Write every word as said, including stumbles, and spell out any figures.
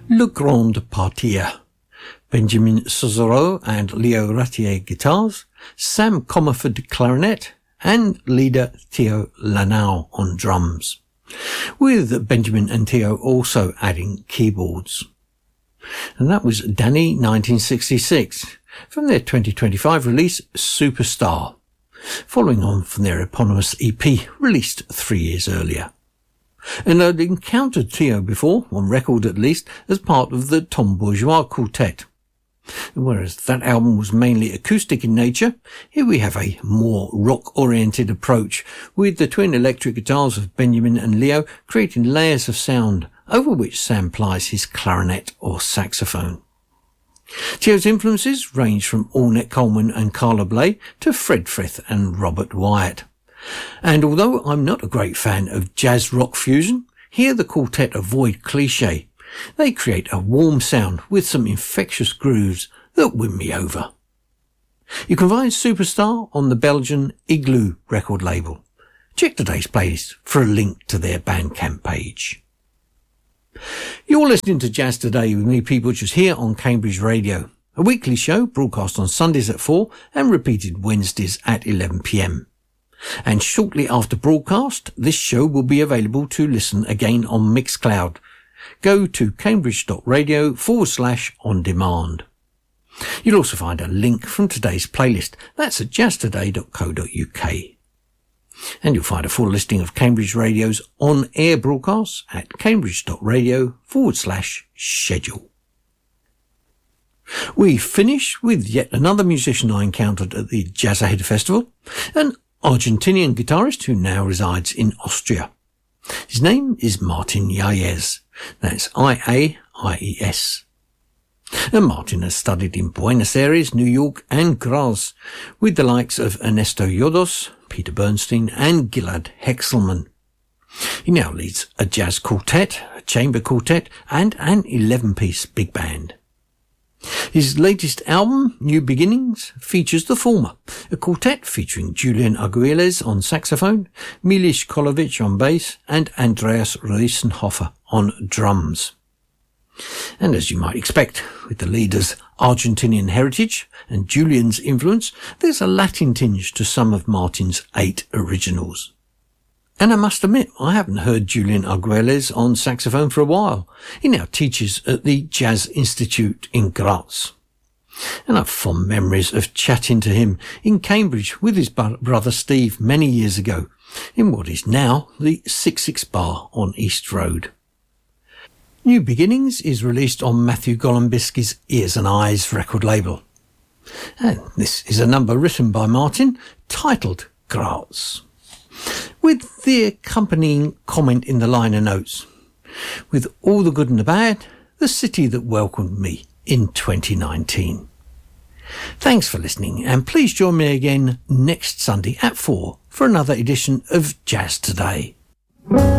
Le Grand Partir, Benjamin Sozereau and Leo Ratier guitars, Sam Comerford clarinet, and leader Theo Lanau on drums, with Benjamin and Theo also adding keyboards. And that was Danny nineteen sixty-six, from their twenty twenty-five release Superstar, following on from their eponymous E P released three years earlier. And I'd encountered Theo before, on record at least, as part of the Tom Bourgeois Quartet. Whereas that album was mainly acoustic in nature, here we have a more rock-oriented approach, with the twin electric guitars of Benjamin and Leo creating layers of sound, over which Sam plies his clarinet or saxophone. Theo's influences range from Ornette Coleman and Carla Bley to Fred Frith and Robert Wyatt. And although I'm not a great fan of jazz rock fusion, here the quartet avoid cliché. They create a warm sound with some infectious grooves that win me over. You can find Superstar on the Belgian Igloo record label. Check today's playlist for a link to their Bandcamp page. You're listening to Jazz Today with me, Pete Butchers, here on Cambridge Radio, a weekly show broadcast on Sundays at four and repeated Wednesdays at eleven p m. And shortly after broadcast, this show will be available to listen again on Mixcloud. Go to cambridge.radio forward slash on demand. You'll also find a link from today's playlist. That's at jazz today dot co dot uk. And you'll find a full listing of Cambridge Radio's on-air broadcasts at cambridge.radio forward slash schedule. We finish with yet another musician I encountered at the Jazz Ahead Festival, an Argentinian guitarist who now resides in Austria. His name is Martin Yáñez. That's I A I E S. And Martin has studied in Buenos Aires, New York and Graz with the likes of Ernesto Yodos, Peter Bernstein and Gilad Hexelman. He now leads a jazz quartet, a chamber quartet and an eleven-piece big band. His latest album, New Beginnings, features the former, a quartet featuring Julian Arguelles on saxophone, Milish Kolovic on bass, and Andreas Riesenhofer on drums. And as you might expect, with the leader's Argentinian heritage and Julian's influence, there's a Latin tinge to some of Martin's eight originals. And I must admit, I haven't heard Julian Arguelles on saxophone for a while. He now teaches at the Jazz Institute in Graz. And I've fond memories of chatting to him in Cambridge with his brother Steve many years ago, in what is now the six six Bar on East Road. New Beginnings is released on Matthew Golombisky's Ears and Eyes record label. And this is a number written by Martin, titled Graz, with the accompanying comment in the liner notes. With all the good and the bad, the city that welcomed me in twenty nineteen. Thanks for listening, and please join me again next Sunday at four for another edition of Jazz Today.